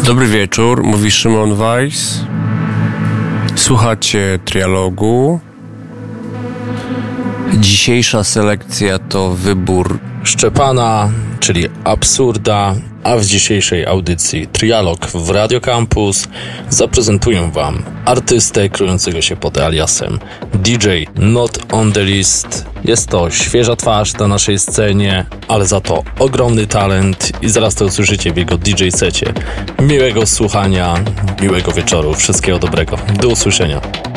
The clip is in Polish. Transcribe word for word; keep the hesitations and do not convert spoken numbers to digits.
Dobry wieczór, mówi Szymon Weiss. Słuchacie Trialogu. Dzisiejsza selekcja to wybór Szczepana, czyli Absurda, a w dzisiejszej audycji Trialog w Radio Campus zaprezentuję Wam artystę kryjącego się pod aliasem D J Not On The List. Jest to świeża twarz na naszej scenie, ale za to ogromny talent i zaraz to usłyszycie w jego D J secie. Miłego słuchania, miłego wieczoru, wszystkiego dobrego. Do usłyszenia.